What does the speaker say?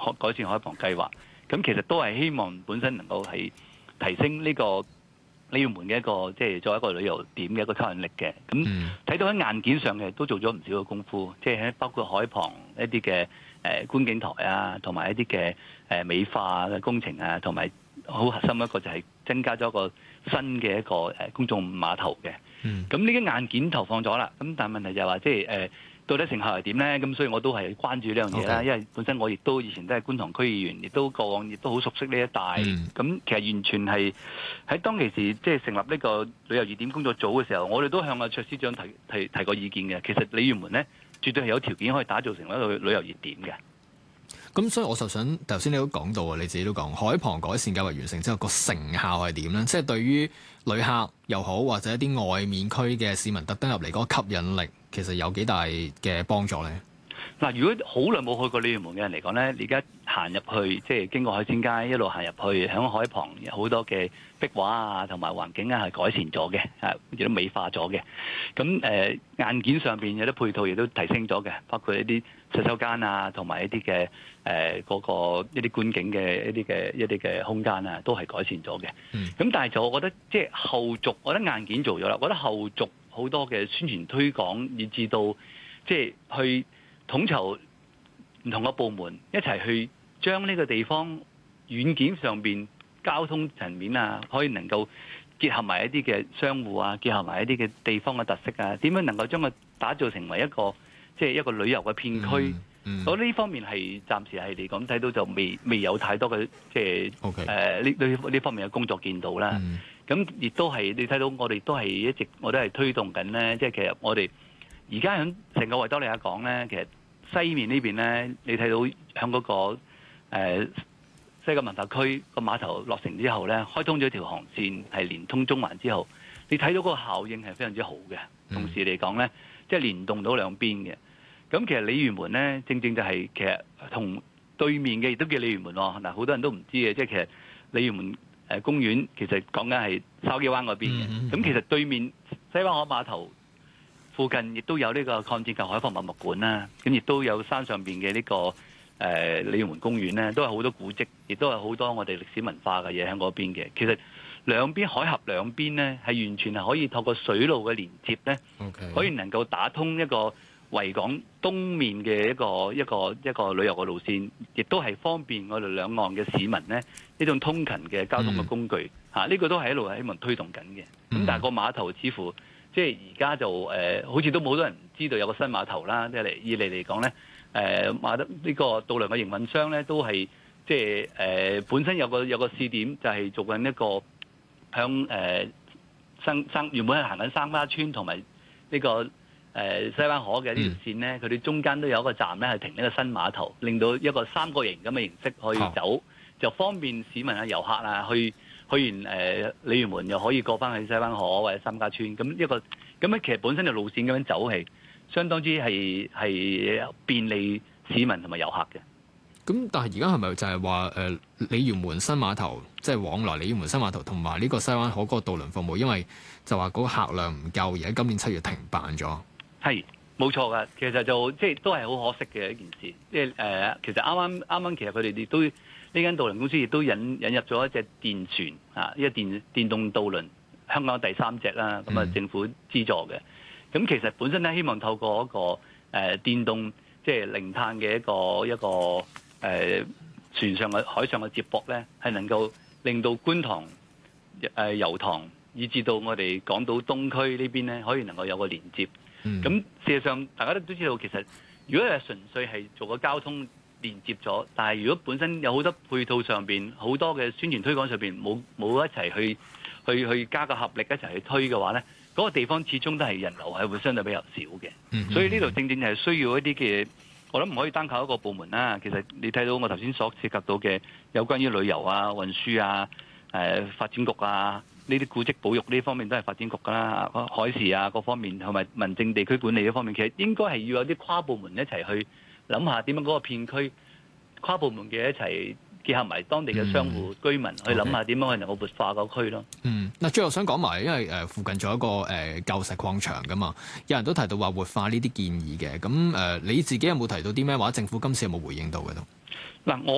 改善海旁計劃。咁其實都係希望本身能夠係提升呢個鯉魚門嘅一個即係作為一個旅遊點嘅一個吸引力嘅。咁睇到喺硬件上嘅都做咗唔少嘅功夫，即係包括海旁一啲嘅觀景台啊，同埋一啲嘅美化嘅工程啊，同埋好核心一個就係增加咗一個新嘅一個公眾碼頭嘅。咁呢啲硬件投放咗啦，咁但係問題就係話即係到底成效係點咧？咁所以我都係關注呢樣嘢啦。因為本身我亦都以前都係觀塘區議員，亦都過往亦都好熟悉呢一帶。咁其實完全係喺當其時即係成立呢個旅遊熱點工作組嘅時候，我哋都向阿卓司長提過意見嘅。其實鯉魚門咧，絕對係有條件可以打造成為一個旅遊熱點嘅。 咁所以我就想頭先你都講到啊，你自己都講海旁改善計劃完成之後個成效係點咧？即係對於旅客又好，或者一啲外面區嘅市民特登入嚟嗰個吸引力，其實有幾大嘅幫助咧？嗱， 如果好耐冇去過鯉魚門嘅人嚟講咧，你而家行入去，即係經過海鮮街一路行入去，喺海旁有好多嘅壁畫啊，同埋環境啊係改善咗嘅，亦都美化咗嘅。咁硬件上邊有啲配套亦都提升咗嘅，包括一啲洗手間啊，同埋一啲嘅嗰個一啲觀景嘅一啲嘅空間啊，都係改善咗嘅。咁但係就我覺得即係後續，我覺得硬件做咗啦，我覺得後續好多嘅宣傳推廣，以至到即係去統籌唔同嘅部門一齊去將呢個地方軟件上邊交通層面啊，可以能夠結合埋一啲嘅商戶啊，結合埋一啲嘅地方嘅特色啊，點樣能夠將佢打造成為一個即係一個旅遊嘅片區？我呢方面係暫時係嚟講睇到就未有太多嘅即係呢方面嘅工作見到啦。咁亦都係你睇到我哋都係一直我都係推動緊咧，即係其實我哋而家喺成個維多利亞港咧，其實西面呢邊咧，你睇到喺嗰個西九文化區個碼頭落成之後咧，開通咗條航線係連通中環之後，你睇到嗰個效應係非常之好嘅。同時嚟講咧，即係連動到兩邊嘅。咁其實鯉魚門咧，正正就係其實同對面嘅亦都叫鯉魚門喎。嗱，好多人都唔知嘅，即係其實鯉魚門公園其實講緊係筲箕灣嗰邊嘅。咁其實對面西灣河碼頭附近亦都有呢個抗戰及海防博物館啦，咁亦都有山上邊嘅呢個鯉魚門公園咧，都係好多古蹟，亦都係好多我哋歷史文化嘅嘢喺嗰邊嘅。其實兩邊海峽兩邊咧，係完全係可以透過水路嘅連接咧，可以能夠打通一個維港東面嘅一個旅遊嘅路線，亦都係方便我哋兩岸嘅市民咧呢種通勤嘅交通嘅工具嚇。呢個都係一路希望推動緊嘅。咁但係個碼頭似乎即係而家就好似都冇多人知道有個新碼頭啦。即係二嚟嚟講咧，呢個渡輪嘅營運商咧都係即係本身有個試點，就係做緊一個響原本係行緊三家村同埋呢個西灣河嘅呢條線咧，佢哋中間都有一個站咧係停呢個新碼頭，令到一個三角形咁嘅形式可以走，就方便市民啊、遊客啊去完鯉魚門又可以過翻去西灣河或者三家村，咁樣其實本身嘅路線咁樣走係相當之係便利市民同埋遊客嘅。 咁但係而家係咪就係話鯉魚門新碼頭，即係往來鯉魚門新碼頭同埋呢個西灣河嗰個渡輪服務，因為就話嗰個客量唔夠，而喺今年7月停辦咗。係冇錯㗎，其實就即係都係好可惜嘅一件事。即係其實啱啱其實佢哋亦都呢間渡輪公司亦都引入咗一隻電船啊，呢個電動渡輪，香港第3隻啦，咁啊政府資助嘅。咁其實本身咧希望透過一個電動即係零碳嘅一個船上嘅海上嘅接駁咧，係能夠令到觀塘、油塘以至到我哋港島東區呢邊咧，可以能夠有個連接。咁事實上大家都知道，其實如果係純粹係做個交通連接咗，但係如果本身有好多配套上邊好多嘅宣傳推廣上邊冇一齊去加個合力一齊去推嘅話咧，嗰個地方始終都係人流係會相對比較少嘅。所以呢度正正係需要一啲嘅，我諗唔可以單靠一個部門啦。其實你睇到我頭先所涉及到嘅有關於旅遊啊、運輸啊、發展局啊呢啲古蹟保育呢方面都係發展局㗎啦，海事啊各方面同埋民政地區管理呢方面，其實應該係要有啲跨部門一齊去諗下點樣嗰個片區跨部門嘅一齊結合埋當地嘅商戶居民去諗下點樣去能夠活化個區咯。 嗱，最後想講埋，因為附近仲有一個舊石礦場㗎嘛，有人都提到話活化呢啲建議嘅，咁你自己有冇提到啲咩話？政府今次有冇回應到嘅都？ 嗱，